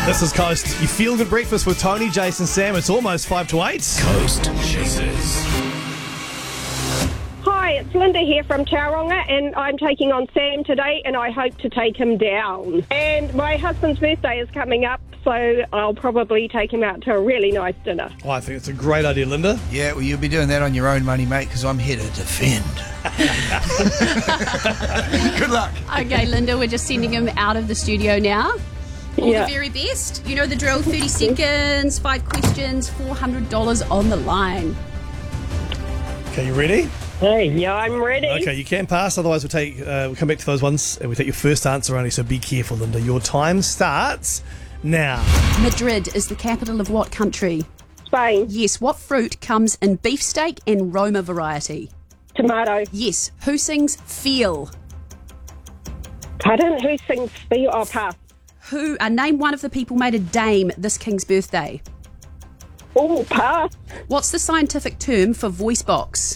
This is Coast. You feel good breakfast with Tony, Jason, Sam. It's almost 5 to 8. Coast Chasers. Hi, it's Linda here from Tauranga, and I'm taking on Sam today, and I hope to take him down. And my husband's birthday is coming up, so I'll probably take him out to a really nice dinner. Oh, I think it's a great idea, Linda. Yeah, well, you'll be doing that on your own money, mate, because I'm here to defend. Good luck. Okay, Linda, we're just sending him out of the studio now. All Yeah. the very best. You know the drill, 30 seconds, 5 questions, $400 on the line. Okay, you ready? Hey, yeah, I'm ready. Okay, you can pass. Otherwise, we'll come back to those ones and we take your first answer only. So be careful, Linda. Your time starts now. Madrid is the capital of what country? Spain, Yes. What fruit comes in beefsteak and Roma variety? tomato. Yes. Who sings Feel? Pardon, who sings Feel? Oh, pass. Name one of the people made a dame this king's birthday. Oh, pass. What's the scientific term for voice box?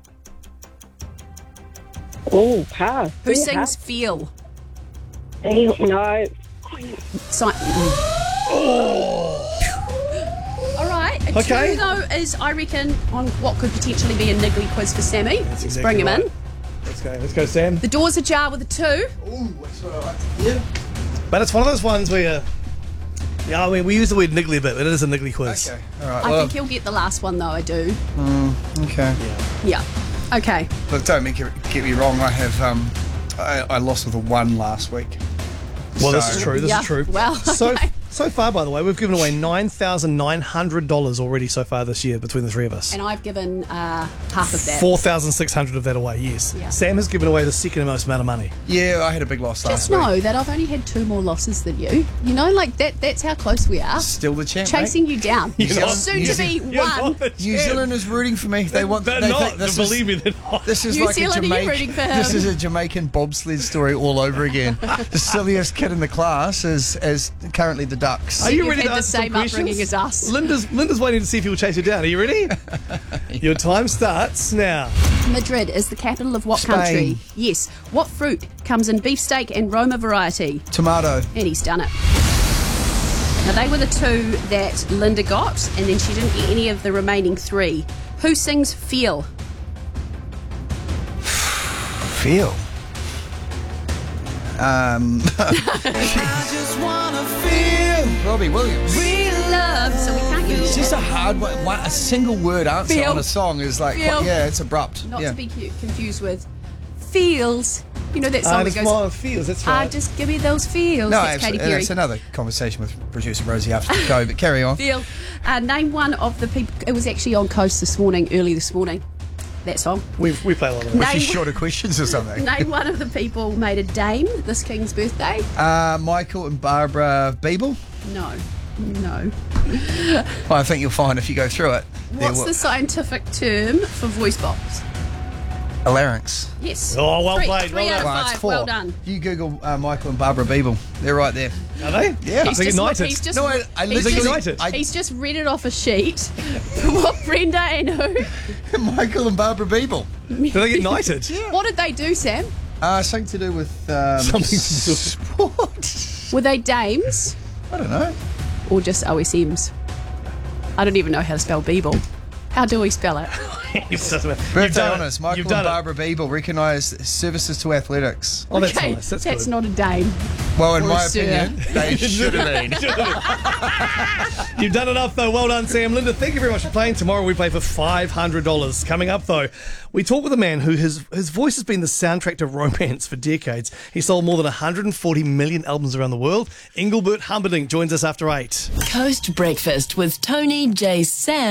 Oh, pass. Who Yeah, sings Feel? No. All right. A Okay. 2, though, is, I reckon, on what could potentially be a niggly quiz for Sammy. That's Let's exactly bring him right. in. Let's go, Sam. The door's ajar with a 2. Ooh, that's what I like to hear. But it's one of those ones where, I mean, we use the word niggly a bit, but it is a niggly quiz. Okay, all right. I Well, think he'll get the last one, though, I do. okay. Yeah. Okay. Look, don't get me wrong. I have I lost with a 1 last week. Well, this So- is true. This Yeah, is true. well, okay. So far, by the way, we've given away $9,900 already so far this year between the three of us. And I've given half of that. 4,600 of that away, yes. Yeah. Sam has given away the second most amount of money. Yeah, I had a big loss last Just week. know that I've only had 2 more losses than you. You know, like that's how close we are. Still the champ, Chasing you down. You're not- Soon to be You're one. not the mate. New champ. Zealand is rooting for me. They want. They're they not. think this Believe is, me, they're not. This is New like Zealand, a are you Jamaican. rooting for him? This is a Jamaican bobsled story all over again. The silliest kid in the class is currently the Ducks. Are you You've ready had to the answer some same upbringing questions? as us. Linda's waiting to see if he'll chase you down. Are you ready? Your time starts now. Madrid is the capital of what Spain. country? Yes. What fruit comes in beefsteak and Roma variety? Tomato. And he's done it. Now, they were the 2 that Linda got, and then she didn't get any of the remaining 3. Who sings Feel? Feel. I just wanna feel. Robbie Williams. Real love. So we can't give It's you just a hard one. A single word answer Feel. on a song is like, Feel. yeah, it's abrupt. Not yeah. to be confused with Feels. You know that song I that just goes, want feels. That's right. just give me those feels. No, That's Katy absolutely. Perry. That's another conversation with producer Rosie after the go, but carry on. Feel. Name one of the people. It was actually on Coast early this morning. That song. we play a lot of it. Was she Name- short of questions or something? Name one of the people made a dame this king's birthday. Michael and Barbara Beeble. No. Well, I think you'll find if you go through it. What's the scientific term for voice box? A larynx. Yes. Oh, well 3 played, Three well out of done. Well, it's 5. 4. Well done. You Google Michael and Barbara Beeble. They're right there. Are they? Yeah. He's ignited. He's just, No, I he's literally. just- ignited. he's just read it off a sheet. What, Brenda and who? Michael and Barbara Beeble. Did they get knighted? What did they do, Sam? Something to do with Something to do with- sport. Were they dames I don't know. or just OSMs? I don't even know how to spell Beeble. How do we spell it? Birthday honours. Michael You've and done it. Barbara Beeble recognised services to athletics. Oh, that's Okay, nice. That's that's good. not a dame. Well, in Or my sir. opinion, they should have been. You've done enough, though. Well done, Sam. Linda, thank you very much for playing. Tomorrow we play for $500. Coming up, though, we talk with a man who his voice has been the soundtrack to romance for decades. He sold more than 140 million albums around the world. Engelbert Humperdinck joins us after 8. Coast Breakfast with Tony, Jay, Sam.